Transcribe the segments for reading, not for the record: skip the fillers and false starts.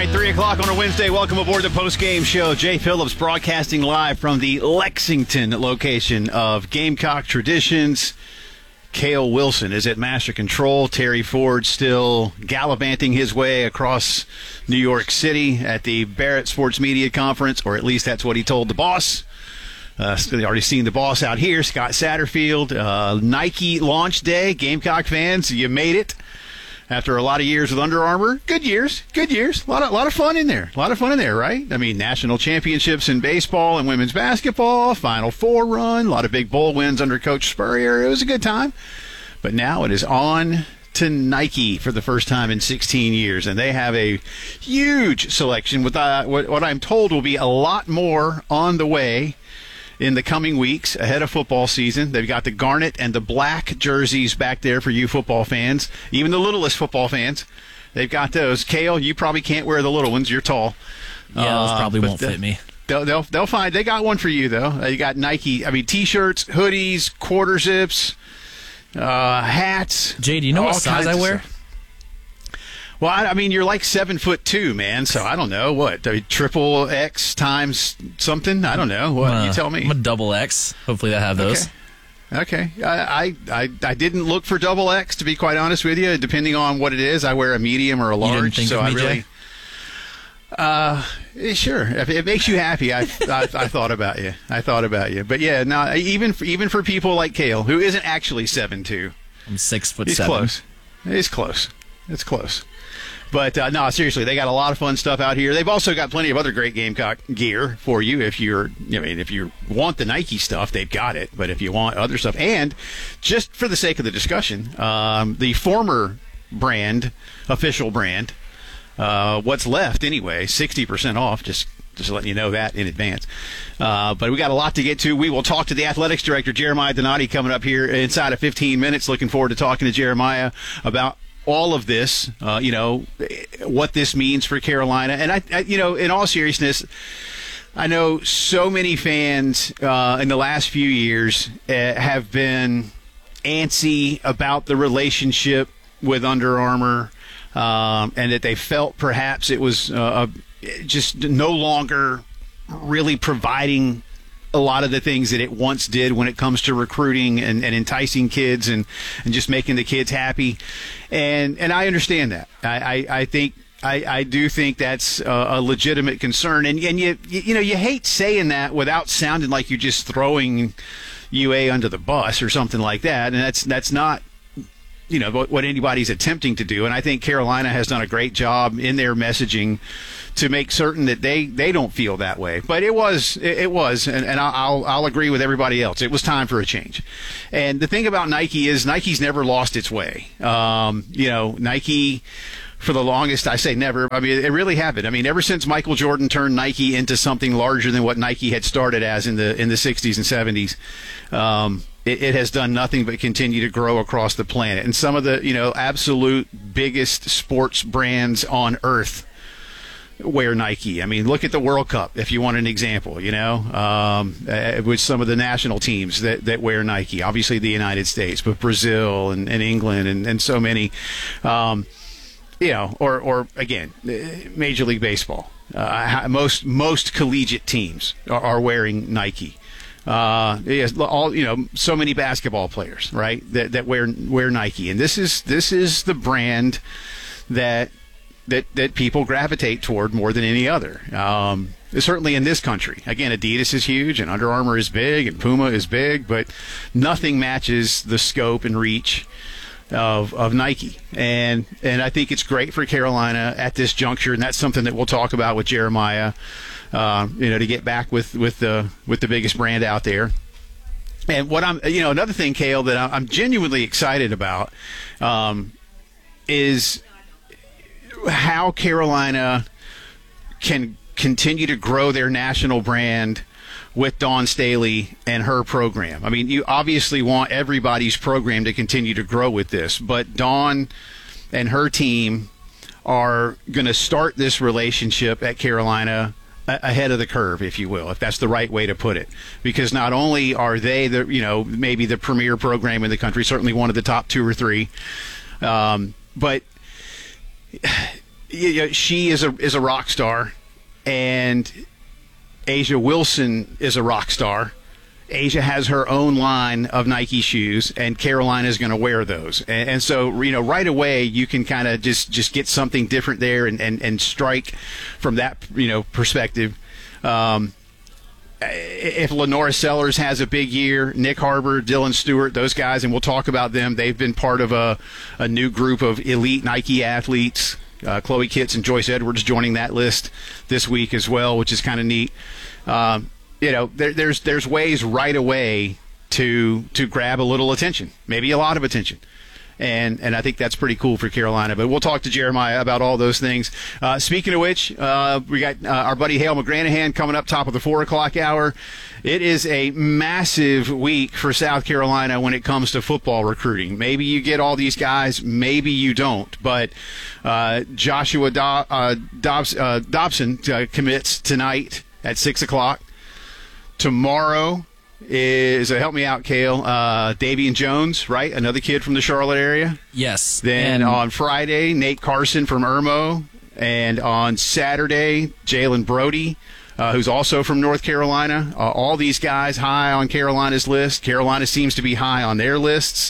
right, 3 o'clock on a Wednesday. Welcome aboard the post-game show. Jay Phillips broadcasting live from the Lexington location of Gamecock Traditions. Cale Wilson is at Master Control. Terry Ford still gallivanting his way across New York City at the Barrett Sports Media Conference, or at least that's what he told the boss. They already seen the boss out here, Scott Satterfield. Nike launch day. Gamecock fans, you made it. After a lot of years with Under Armour, good years. A lot of fun in there. Right? I mean, national championships in baseball and women's basketball, Final Four run, a lot of big bowl wins under Coach Spurrier. It was a good time. But now it is on to Nike for the first time in 16 years, and they have a huge selection with what I'm told will be a lot more on the way in the coming weeks ahead of football season. They've got the garnet and the black jerseys back there for you football fans, even the littlest football fans. They've got those. Cale, you probably can't wear the little ones. You're tall. Yeah, those probably won't fit me. They'll find. They got one for you, though. You got Nike, T-shirts, hoodies, quarter zips, hats. Jay, do you know what size I wear? Well, I mean, you're like 7'2", man. So I don't know what triple X times something. I don't know. What you tell me. I'm a double X. Hopefully, I have those. Okay. I didn't look for double X, to be quite honest with you. Depending on what it is, I wear a medium or a large. You didn't think of me, Jay? Sure. If it makes you happy, I thought about you. But yeah, no. Even for people like Cale, who isn't actually 7'2", I'm 6'7". He's close. It's close. But, no, seriously, they got a lot of fun stuff out here. They've also got plenty of other great Gamecock gear for you. If you want the Nike stuff, they've got it. But if you want other stuff, and just for the sake of the discussion, the former brand, official brand, what's left anyway, 60% off, just letting you know that in advance. But we got a lot to get to. We will talk to the athletics director, Jeremiah Donati, coming up here inside of 15 minutes. Looking forward to talking to Jeremiah about all of this, what this means for Carolina. And, I in all seriousness, I know so many fans in the last few years have been antsy about the relationship with Under Armour, and that they felt perhaps it was just no longer really providing a lot of the things that it once did when it comes to recruiting and enticing kids and just making the kids happy. And I understand that. I do think that's a legitimate concern. And you hate saying that without sounding like you're just throwing UA under the bus or something like that. And that's not what anybody's attempting to do. And I think Carolina has done a great job in their messaging to make certain that they don't feel that way. But it was, and I'll agree with everybody else. It was time for a change. And the thing about Nike is Nike's never lost its way. Nike, for the longest, I say never. I mean, it really happened. I mean, ever since Michael Jordan turned Nike into something larger than what Nike had started as in the 60s and 70s, it has done nothing but continue to grow across the planet. And some of the, absolute biggest sports brands on earth wear Nike. I mean, look at the World Cup, if you want an example, with some of the national teams that wear Nike. Obviously the United States, but Brazil and England and so many, or again, Major League Baseball. Most collegiate teams are wearing Nike. So many basketball players, right, that wear Nike. And this is the brand that people gravitate toward more than any other. Certainly in this country. Again, Adidas is huge, and Under Armour is big, and Puma is big, but nothing matches the scope and reach of Nike. And I think it's great for Carolina at this juncture, and that's something that we'll talk about with Jeremiah, to get back with the biggest brand out there. And what another thing, Cale, that I'm genuinely excited about is how Carolina can continue to grow their national brand with Dawn Staley and her program. I mean, you obviously want everybody's program to continue to grow with this, but Dawn and her team are going to start this relationship at Carolina ahead of the curve, if you will, if that's the right way to put it. Because not only are they maybe the premier program in the country, certainly one of the top two or three, but she is a rock star, and A'ja Wilson is a rock star. A'ja has her own line of Nike shoes, and Carolina is going to wear those. And so, right away, you can kind of just get something different there and strike from that, perspective. If Lenora Sellers has a big year, Nick Harbour, Dylan Stewart, those guys, and we'll talk about them. They've been part of a new group of elite Nike athletes. Chloe Kitts and Joyce Edwards joining that list this week as well, which is kind of neat. There's ways right away to grab a little attention, maybe a lot of attention. And I think that's pretty cool for Carolina. But we'll talk to Jeremiah about all those things. Speaking of which, we got our buddy Hale McGranahan coming up top of the 4 o'clock hour. It is a massive week for South Carolina when it comes to football recruiting. Maybe you get all these guys, maybe you don't. But Joshua Dobson commits tonight at 6 o'clock. Tomorrow is, help me out, Cale, Davian Jones, right? Another kid from the Charlotte area. Yes. Then on Friday, Nate Carson from Irmo. And on Saturday, Jalen Brody, who's also from North Carolina. All these guys high on Carolina's list. Carolina seems to be high on their lists.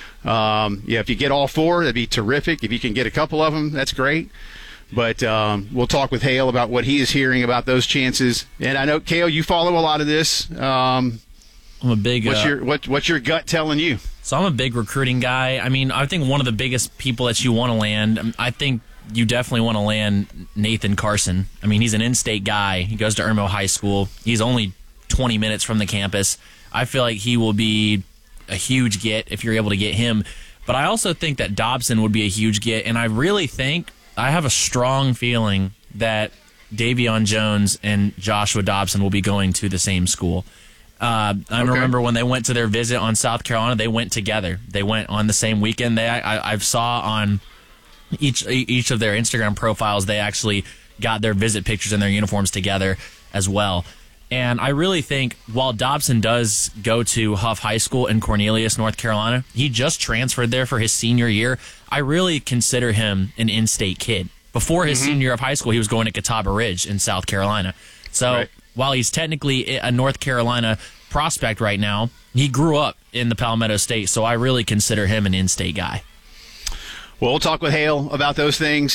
If you get all four, that'd be terrific. If you can get a couple of them, that's great. But we'll talk with Hale about what he is hearing about those chances. And I know, Cale, you follow a lot of this. I'm a big. What's your gut telling you? So I'm a big recruiting guy. I mean, I think one of the biggest people that you want to land, I think you definitely want to land Nathan Carson. I mean, he's an in-state guy. He goes to Irmo High School. He's only 20 minutes from the campus. I feel like he will be a huge get if you're able to get him. But I also think that Dobson would be a huge get, and I really think, I have a strong feeling that Davion Jones and Joshua Dobson will be going to the same school. I remember when they went to their visit on South Carolina, they went together. They went on the same weekend. I saw on each of their Instagram profiles, they actually got their visit pictures in their uniforms together as well. And I really think while Dobson does go to Huff High School in Cornelius, North Carolina, he just transferred there for his senior year. I really consider him an in-state kid. Before his senior year of high school, he was going to Catawba Ridge in South Carolina. So while he's technically a North Carolina prospect right now, he grew up in the Palmetto State, so I really consider him an in-state guy. Well, we'll talk with Hale about those things.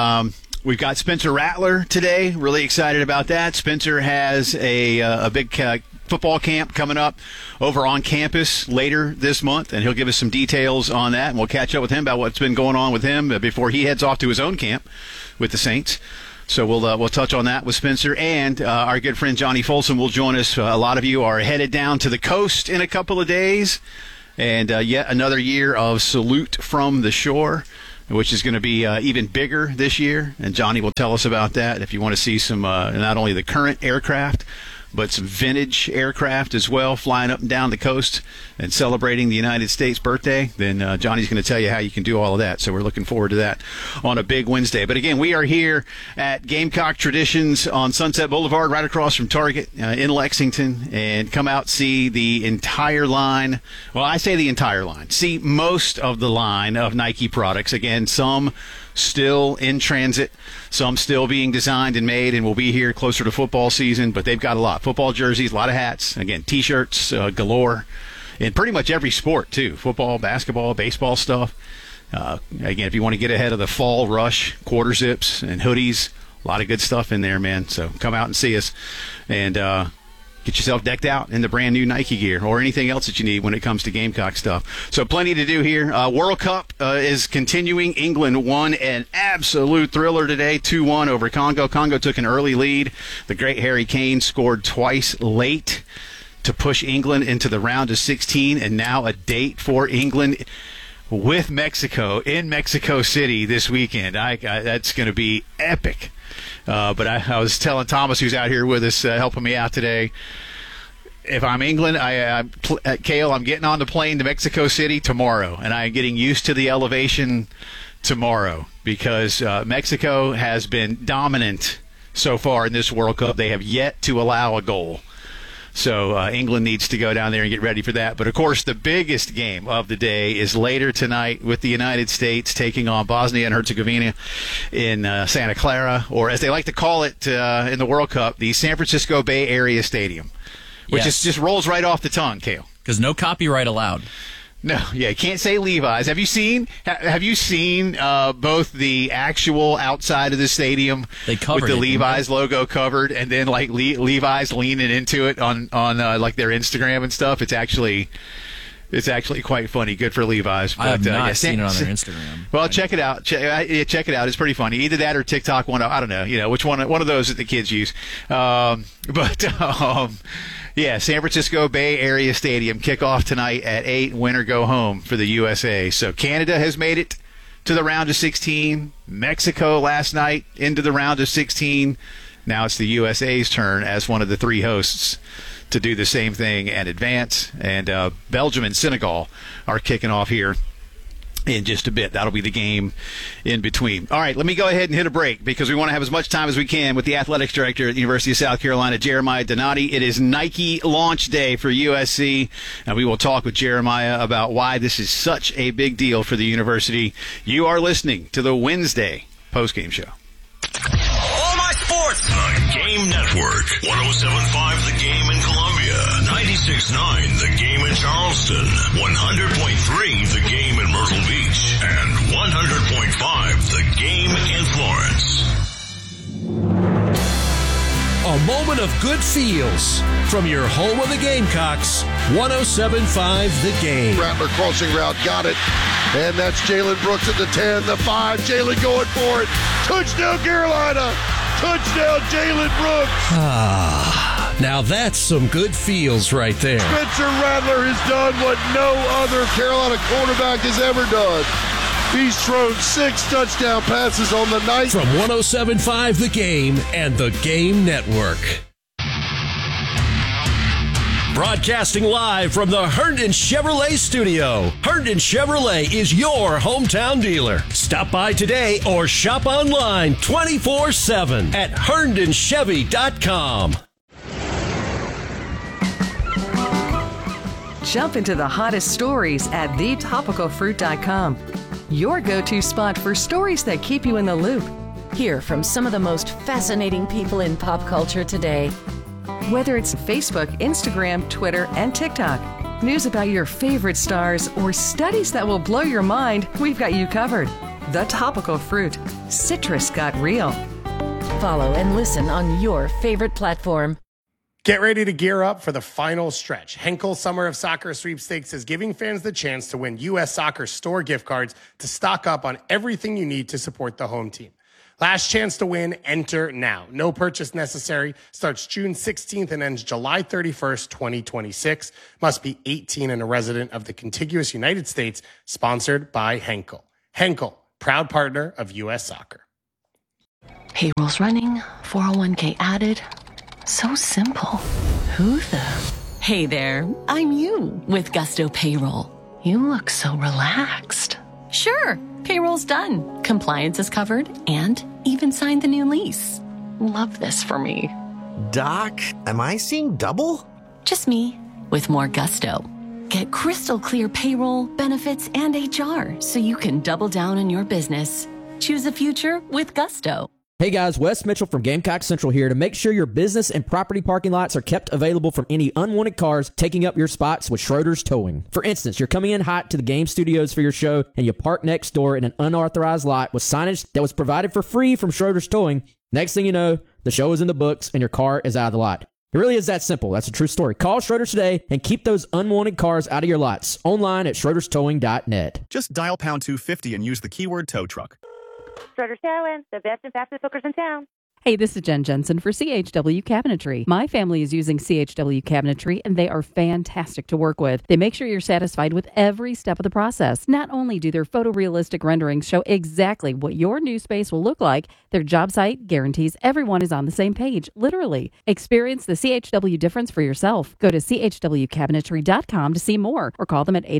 We've got Spencer Rattler today. Really excited about that. Spencer has a big football camp coming up over on campus later this month, and he'll give us some details on that, and we'll catch up with him about what's been going on with him before he heads off to his own camp with the Saints. So we'll touch on that with Spencer, and our good friend Johnny Folsom will join us. A lot of you are headed down to the coast in a couple of days, and yet another year of Salute from the Shore, which is going to be even bigger this year, and Johnny will tell us about that. If you want to see some not only the current aircraft, but some vintage aircraft as well, flying up and down the coast and celebrating the United States birthday, then Johnny's going to tell you how you can do all of that. So we're looking forward to that on a big Wednesday. But again, we are here at Gamecock Traditions on Sunset Boulevard, right across from Target in Lexington, and come out, see the entire line. Well, I say the entire line. See most of the line of Nike products. Again, some still in transit, some still being designed and made, and will be here closer to football season, but they've got a lot. Football jerseys, a lot of hats, again, T-shirts galore, in pretty much every sport, too. Football, basketball, baseball stuff. Again, if you want to get ahead of the fall rush, quarter zips and hoodies, a lot of good stuff in there, man. So come out and see us, and get yourself decked out in the brand new Nike gear or anything else that you need when it comes to Gamecock stuff. So plenty to do here. World Cup is continuing. England won an absolute thriller today, 2-1 over Congo. Congo took an early lead. The great Harry Kane scored twice late to push England into the round of 16, and now a date for England with Mexico in Mexico City this weekend. That's going to be epic. But I was telling Thomas, who's out here with us, helping me out today, if I'm England, Cale, I'm getting on the plane to Mexico City tomorrow, and I'm getting used to the elevation tomorrow because Mexico has been dominant so far in this World Cup. They have yet to allow a goal. So England needs to go down there and get ready for that. But, of course, the biggest game of the day is later tonight with the United States taking on Bosnia and Herzegovina in Santa Clara, or as they like to call it in the World Cup, the San Francisco Bay Area Stadium, which just rolls right off the tongue, Cale. Because no copyright allowed. No, yeah, you can't say Levi's. Have you seen both the actual outside of the stadium with the Levi's logo covered, and then like Levi's leaning into it on like their Instagram and stuff? It's actually quite funny. Good for Levi's. But, I have not seen it on their Instagram. Well, check it out. Check it out. It's pretty funny. Either that or TikTok. I don't know. Which one of those that the kids use. Yeah, San Francisco Bay Area Stadium, kickoff tonight at 8, win or go home for the USA. So Canada has made it to the round of 16. Mexico last night into the round of 16. Now it's the USA's turn as one of the 3 hosts to do the same thing and advance. And Belgium and Senegal are kicking off here in just a bit. That'll be the game in between. All right, let me go ahead and hit a break because we want to have as much time as we can with the athletics director at the University of South Carolina, Jeremiah Donati. It is Nike launch day for USC, and we will talk with Jeremiah about why this is such a big deal for the university. You are listening to the Wednesday postgame show. All my sports. The Game Network. 107.5 The Game in Columbia. 96.9 The Game in Charleston. 100.3 The Game in Myrtle Beach. And 100.5 The Game in Florence. A moment of good feels from your home of the Gamecocks. 107.5 The Game. Rattler crossing route, got it. And that's Jalen Brooks at the 10, the 5. Jalen going for it. Touchdown, Carolina. Touchdown, Jalen Brooks. Now that's some good feels right there. Spencer Rattler has done what no other Carolina quarterback has ever done. He's thrown 6 touchdown passes on the night. From 107.5 The Game and The Game Network. Broadcasting live from the Herndon Chevrolet studio. Herndon Chevrolet is your hometown dealer. Stop by today or shop online 24/7 at herndonchevy.com. Jump into the hottest stories at thetopicalfruit.com. Your go-to spot for stories that keep you in the loop. Hear from some of the most fascinating people in pop culture today. Whether it's Facebook, Instagram, Twitter, and TikTok, news about your favorite stars, or studies that will blow your mind, we've got you covered. The Topical Fruit. Citrus got real. Follow and listen on your favorite platform. Get ready to gear up for the final stretch. Henkel Summer of Soccer Sweepstakes is giving fans the chance to win U.S. Soccer store gift cards to stock up on everything you need to support the home team. Last chance to win, enter now. No purchase necessary. Starts June 16th and ends July 31st, 2026. Must be 18 and a resident of the contiguous United States. Sponsored by Henkel. Henkel, proud partner of U.S. Soccer. Payroll's running, 401k added. So simple. Who the? Hey there, I'm you with Gusto Payroll. You look so relaxed. Sure, payroll's done. Compliance is covered and even signed the new lease. Love this for me. Doc, am I seeing double? Just me with more Gusto. Get crystal clear payroll, benefits, and HR so you can double down on your business. Choose a future with Gusto. Hey guys, Wes Mitchell from Gamecock Central here to make sure your business and property parking lots are kept available from any unwanted cars taking up your spots with Schroeder's Towing. For instance, you're coming in hot to the game studios for your show and you park next door in an unauthorized lot with signage that was provided for free from Schroeder's Towing. Next thing you know, the show is in the books and your car is out of the lot. It really is that simple. That's a true story. Call Schroeder's today and keep those unwanted cars out of your lots. Online at schroederstowing.net. Just dial pound 250 and use the keyword tow truck. Schroeder's Towing, the best and fastest hookers in town. Hey, this is Jen Jensen for CHW Cabinetry. My family is using CHW Cabinetry, and they are fantastic to work with. They make sure you're satisfied with every step of the process. Not only do their photorealistic renderings show exactly what your new space will look like, their job site guarantees everyone is on the same page, literally. Experience the CHW difference for yourself. Go to chwcabinetry.com to see more, or call them at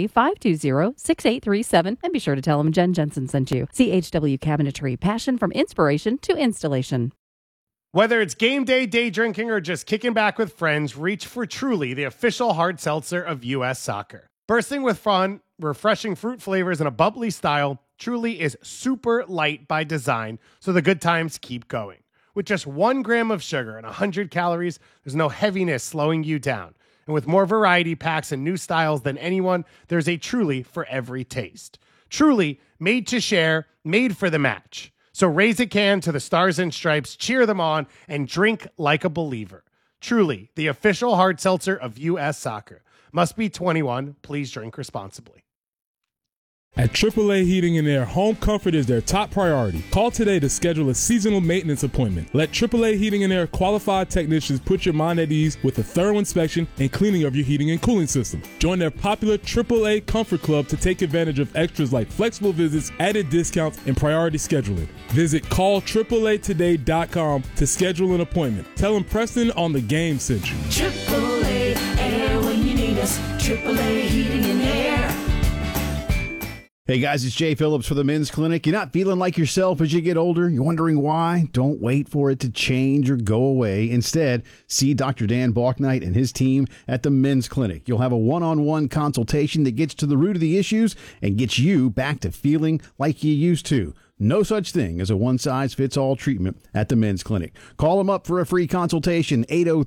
803-520-6837, and be sure to tell them Jen Jensen sent you. CHW Cabinetry, passion from inspiration to installation. Whether it's game day, day drinking, or just kicking back with friends, reach for Truly, the official hard seltzer of U.S. Soccer. Bursting with fun, refreshing fruit flavors, and a bubbly style, Truly is super light by design, so the good times keep going. With just 1 gram of sugar and 100 calories, there's no heaviness slowing you down. And with more variety packs and new styles than anyone, there's a Truly for every taste. Truly, made to share, made for the match. So raise a can to the Stars and Stripes, cheer them on, and drink like a believer. Truly, the official hard seltzer of U.S. Soccer. Must be 21. Please drink responsibly. At AAA Heating and Air, home comfort is their top priority. Call today to schedule a seasonal maintenance appointment. Let AAA Heating and Air qualified technicians put your mind at ease with a thorough inspection and cleaning of your heating and cooling system. Join their popular AAA Comfort Club to take advantage of extras like flexible visits, added discounts, and priority scheduling. Visit callAAAtoday.com to schedule an appointment. Tell them Preston on the Game sent you. AAA Air when you need us. AAA Heating and Air. Hey guys, it's Jay Phillips for the Men's Clinic. You're not feeling like yourself as you get older? You're wondering why? Don't wait for it to change or go away. Instead, see Dr. Dan Balknight and his team at the Men's Clinic. You'll have a one-on-one consultation that gets to the root of the issues and gets you back to feeling like you used to. No such thing as a one-size-fits-all treatment at the Men's Clinic. Call them up for a free consultation,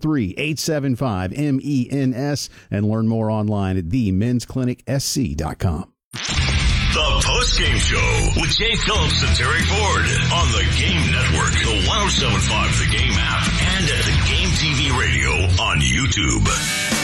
803-875-MENS, and learn more online at themensclinicsc.com. The Post-Game Show with Jay Phillips and Terry Ford on the Game Network, the 107.5 The Game app, and at the Game TV radio on YouTube.